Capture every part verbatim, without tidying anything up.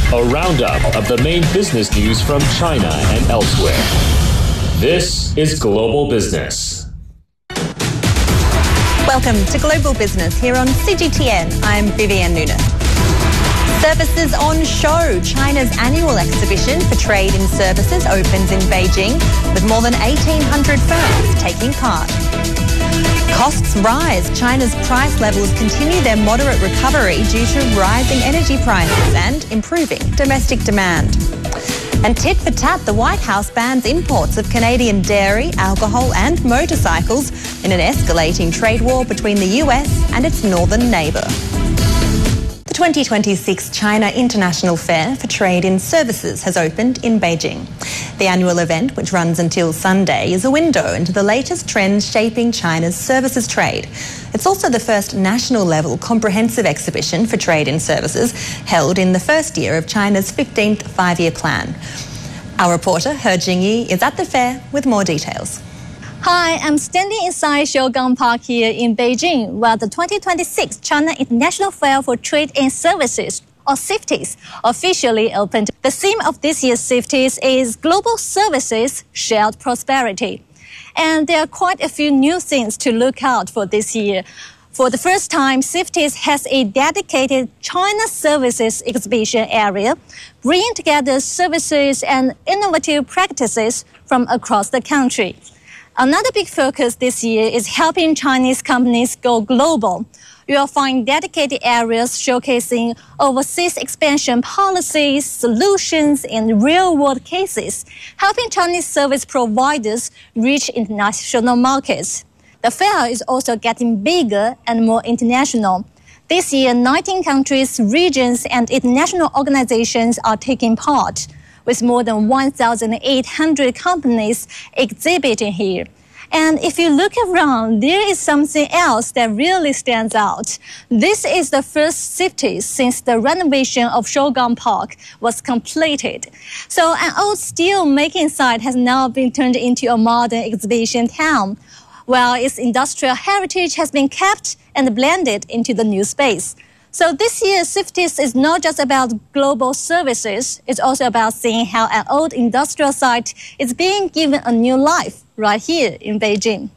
a roundup of the main business news from China and elsewhere. This is Global Business. Welcome to Global Business here on C G T N. I'm Vivienne Nunes. Services on Show. China's annual exhibition for trade in services opens in Beijing with more than eighteen hundred firms taking part. Costs rise. China's price levels continue their moderate recovery due to rising energy prices and improving domestic demand. And tit for tat, the White House bans imports of Canadian dairy, alcohol and motorcycles in an escalating trade war between the U S and its northern neighbour. The twenty twenty-six China International Fair for Trade in Services has opened in Beijing. The annual event, which runs until Sunday, is a window into the latest trends shaping China's services trade. It's also the first national-level comprehensive exhibition for trade in services held in the first year of China's fifteenth five-year plan. Our reporter, He Jingyi, is at the fair with more details. Hi, I'm standing inside Shougang Park here in Beijing, where the twenty twenty-six China International Fair for Trade and Services, or CIFTIS, officially opened. The theme of this year's CIFTIS is Global Services, Shared Prosperity. And there are quite a few new things to look out for this year. For the first time, CIFTIS has a dedicated China Services exhibition area, bringing together services and innovative practices from across the country. Another big focus this year is helping Chinese companies go global. You will find dedicated areas showcasing overseas expansion policies, solutions, and real-world cases, helping Chinese service providers reach international markets. The fair is also getting bigger and more international. This year, nineteen countries, regions, and international organizations are taking part, with more than one thousand eight hundred companies exhibiting here. And if you look around, there is something else that really stands out. This is the first CIFTIS since the renovation of Shougang Park was completed. So an old steel-making site has now been turned into a modern exhibition town, while its industrial heritage has been kept and blended into the new space. So this year's CIFTIS is not just about global services, it's also about seeing how an old industrial site is being given a new life right here in Beijing.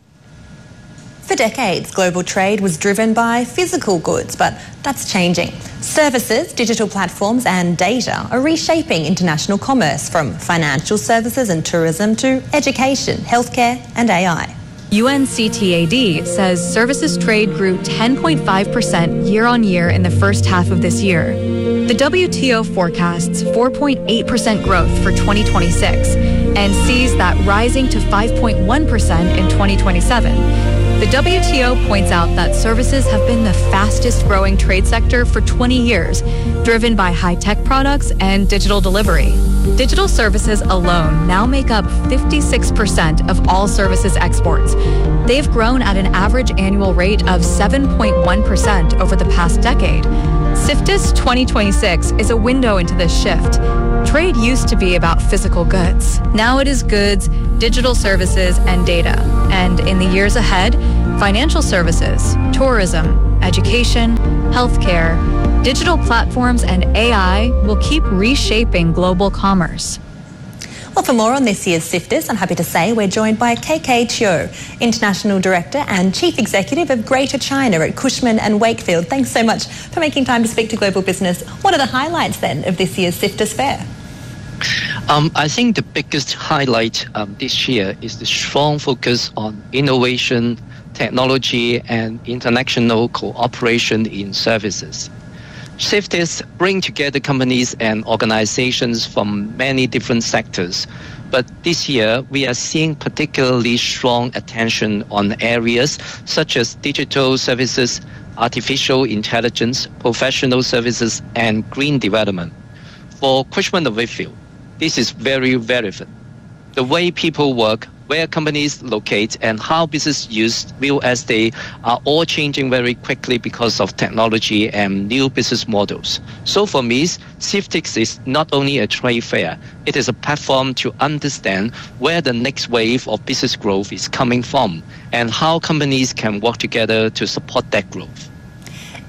For decades, global trade was driven by physical goods, but that's changing. Services, digital platforms and data are reshaping international commerce, from financial services and tourism to education, healthcare and A I. U N C T A D says services trade grew ten point five percent year on year in the first half of this year. The W T O forecasts four point eight percent growth for twenty twenty-six and sees that rising to five point one percent in twenty twenty-seven. The W T O points out that services have been the fastest growing trade sector for twenty years, driven by high-tech products and digital delivery. Digital services alone now make up fifty-six percent of all services exports. They've grown at an average annual rate of seven point one percent over the past decade. CIFTIS twenty twenty-six is a window into this shift. Trade used to be about physical goods. Now it is goods, digital services, and data. And in the years ahead, financial services, tourism, education, healthcare, digital platforms, and A I will keep reshaping global commerce. Well, for more on this year's CIFTIS, I'm happy to say we're joined by K K Chiu, International Director and Chief Executive of Greater China at Cushman and Wakefield. Thanks so much for making time to speak to Global Business. What are the highlights then of this year's CIFTIS fair? Um, I think the biggest highlight um, this year is the strong focus on innovation, technology, and international cooperation in services. CIFTIS bring together companies and organizations from many different sectors, but this year we are seeing particularly strong attention on areas such as digital services, artificial intelligence, professional services, and green development. For Cushman and Wakefield, this is very relevant. The way people work, where companies locate, and how business use real estate are all changing very quickly because of technology and new business models. So for me, CIFTIS is not only a trade fair, it is a platform to understand where the next wave of business growth is coming from and how companies can work together to support that growth.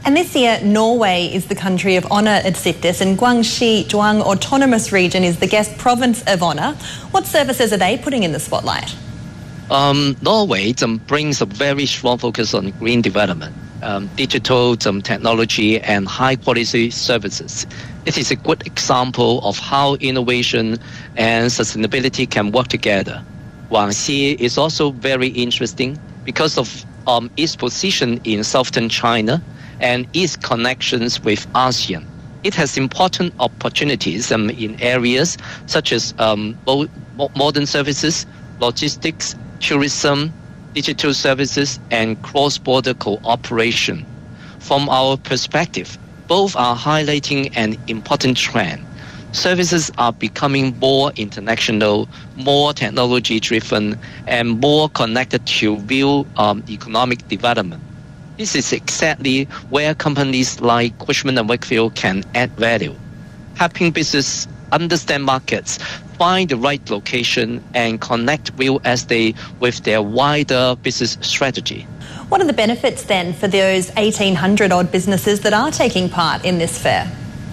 And this year, Norway is the country of honour at CIFTIS, and Guangxi Zhuang Autonomous Region is the guest province of honour. What services are they putting in the spotlight? Um, Norway um, brings a very strong focus on green development, um, digital um, technology, and high-quality services. It is a good example of how innovation and sustainability can work together. Guangxi is also very interesting because of um, its position in southern China and its connections with ASEAN. It has important opportunities um, in areas such as um, mo- modern services, logistics, tourism, digital services, and cross-border cooperation. From our perspective, both are highlighting an important trend. Services are becoming more international, more technology-driven, and more connected to real um, economic development. This is exactly where companies like Cushman and Wakefield can add value, helping business understand markets, find the right location, and connect real estate with their wider business strategy. What are the benefits then for those eighteen hundred odd businesses that are taking part in this fair?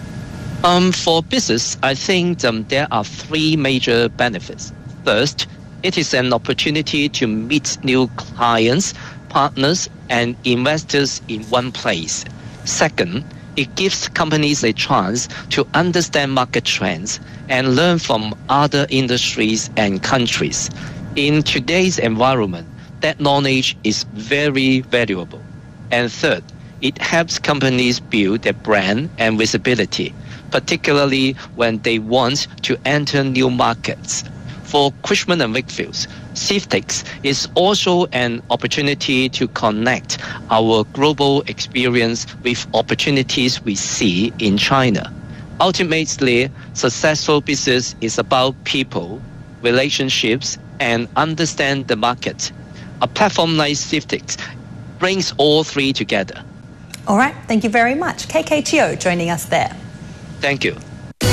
Um, for business, I think um, there are three major benefits. First, it is an opportunity to meet new clients, partners, and investors in one place. Second, it gives companies a chance to understand market trends and learn from other industries and countries. In today's environment, that knowledge is very valuable. And third, it helps companies build their brand and visibility, particularly when they want to enter new markets. For Cushman and Wakefield, CIFTIS is also an opportunity to connect our global experience with opportunities we see in China. Ultimately, successful business is about people, relationships, and understand the market. A platform like CIFTIS brings all three together. All right, thank you very much. K K Chio joining us there. Thank you.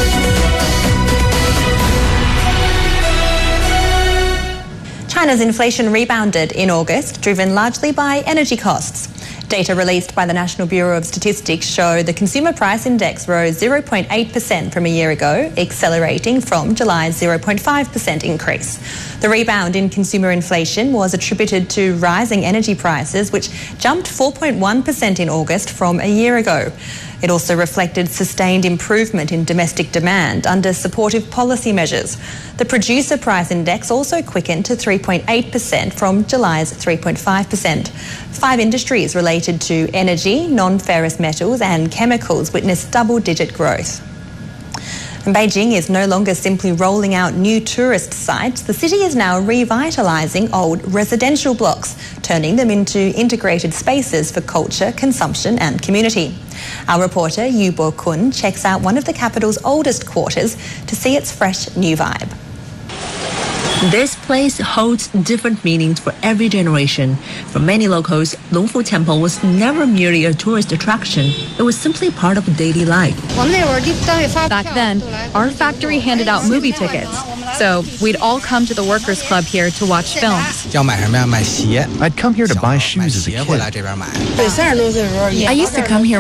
China's inflation rebounded in August, driven largely by energy costs. Data released by the National Bureau of Statistics show the consumer price index rose zero point eight percent from a year ago, accelerating from July's zero point five percent increase. The rebound in consumer inflation was attributed to rising energy prices, which jumped four point one percent in August from a year ago. It also reflected sustained improvement in domestic demand under supportive policy measures. The producer price index also quickened to three point eight percent from July's three point five percent. Five industries related to energy, non-ferrous metals and chemicals witnessed double-digit growth. And Beijing is no longer simply rolling out new tourist sites. The city is now revitalising old residential blocks, turning them into integrated spaces for culture, consumption and community. Our reporter Yu Bo Kun checks out one of the capital's oldest quarters to see its fresh new vibe. This place holds different meanings for every generation. For many locals, Longfu Temple was never merely a tourist attraction. It was simply part of daily life. Back then, our factory handed out movie tickets. So we'd all come to the workers' club here to watch films. I'd come here to buy shoes as a kid. I used to come here